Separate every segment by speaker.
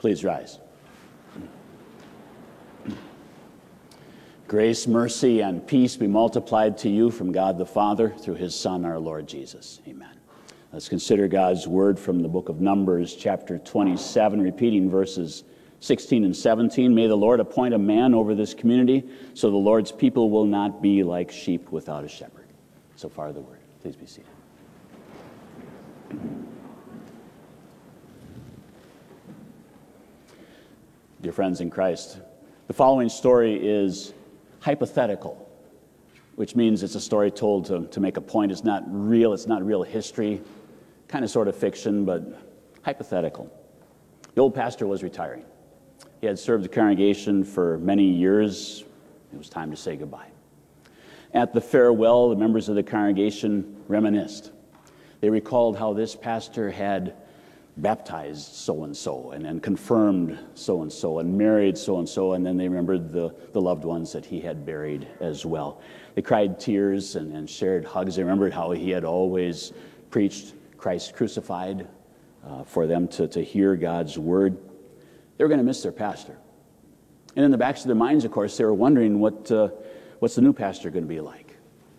Speaker 1: Please rise. Grace, mercy, and peace be multiplied to you from God the Father through his Son, our Lord Jesus. Amen. Let's consider God's word from the book of Numbers, chapter 27, repeating verses 16 and 17. May the Lord appoint a man over this community, so the Lord's people will not be like sheep without a shepherd. So far the word. Please be seated. Dear friends in Christ, the following story is hypothetical, which means it's a story told to make a point. It's not real history, kind of sort of fiction, but hypothetical. The old pastor was retiring. He had served the congregation for many years. It was time to say goodbye. At the farewell, the members of the congregation reminisced. They recalled how this pastor had baptized so-and-so and then confirmed so-and-so and married so-and-so, and then they remembered the loved ones that he had buried as well. They cried tears and shared hugs. They remembered how he had always preached Christ crucified for them to hear God's word. They were going to miss their pastor. And in the backs of their minds, of course, they were wondering what's the new pastor going to be like.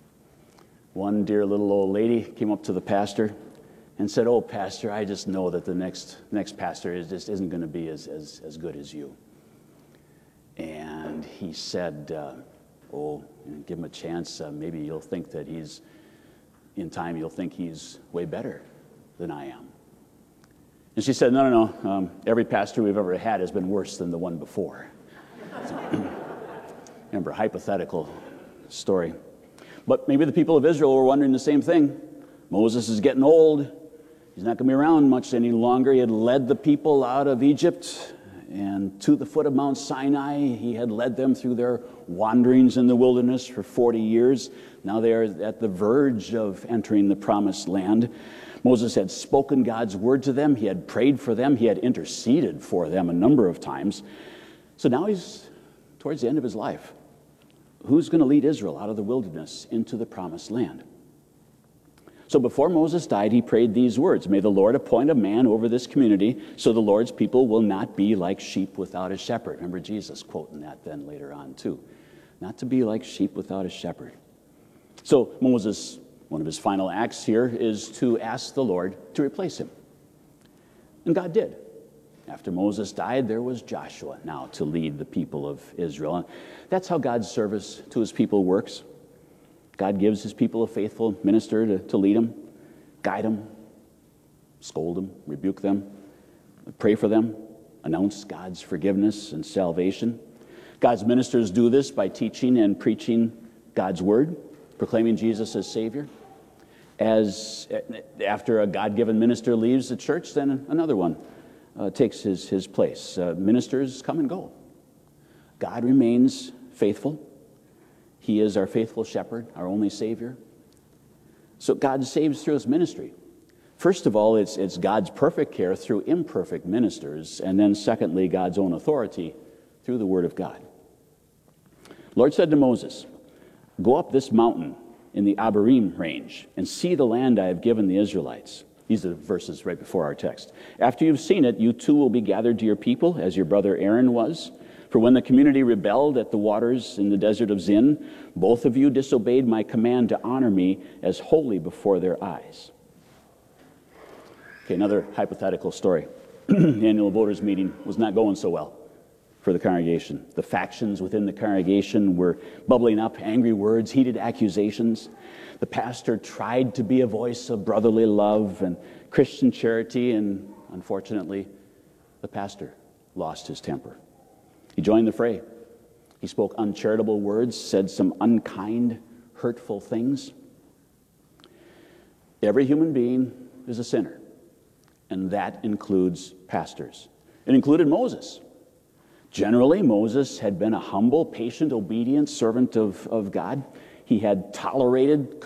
Speaker 1: One dear little old lady came up to the pastor and said, "Oh, pastor, I just know that the next pastor isn't going to be as good as you." And he said, give him a chance. Maybe you'll think that in time you'll think he's way better than I am. And she said, no. Every pastor we've ever had has been worse than the one before. Remember, hypothetical story. But maybe the people of Israel were wondering the same thing. Moses is getting old. He's not going to be around much any longer. He had led the people out of Egypt and to the foot of Mount Sinai. He had led them through their wanderings in the wilderness for 40 years. Now they are at the verge of entering the promised land. Moses had spoken God's word to them. He had prayed for them. He had interceded for them a number of times. So now he's towards the end of his life. Who's going to lead Israel out of the wilderness into the promised land? So before Moses died, he prayed these words: "May the Lord appoint a man over this community, so the Lord's people will not be like sheep without a shepherd." Remember Jesus quoting that then later on too. Not to be like sheep without a shepherd. So Moses, one of his final acts here is to ask the Lord to replace him. And God did. After Moses died, there was Joshua now to lead the people of Israel. And that's how God's service to his people works. God gives his people a faithful minister to lead them, guide them, scold them, rebuke them, pray for them, announce God's forgiveness and salvation. God's ministers do this by teaching and preaching God's word, proclaiming Jesus as Savior. As after a God-given minister leaves the church, then another one takes his place. Ministers come and go. God remains faithful. He is our faithful shepherd, our only Savior. So God saves through his ministry. First of all, it's God's perfect care through imperfect ministers, and then secondly, God's own authority through the Word of God. The Lord said to Moses, "Go up this mountain in the Abarim range and see the land I have given the Israelites." These are the verses right before our text. "After you've seen it, you too will be gathered to your people, as your brother Aaron was. For when the community rebelled at the waters in the desert of Zin, both of you disobeyed my command to honor me as holy before their eyes." Okay, another hypothetical story. The annual voters meeting was not going so well for the congregation. The factions within the congregation were bubbling up, angry words, heated accusations. The pastor tried to be a voice of brotherly love and Christian charity, and unfortunately, the pastor lost his temper. He joined the fray. He spoke uncharitable words, said some unkind, hurtful things. Every human being is a sinner, and that includes pastors. It included Moses. Generally, Moses had been a humble, patient, obedient servant of God. He had tolerated